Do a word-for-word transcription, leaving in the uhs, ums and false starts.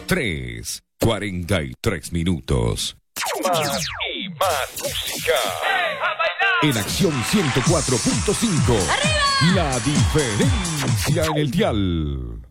tres, cuarenta y tres minutos. Más y más música. En Acción ciento cuatro punto cinco. La diferencia en el dial.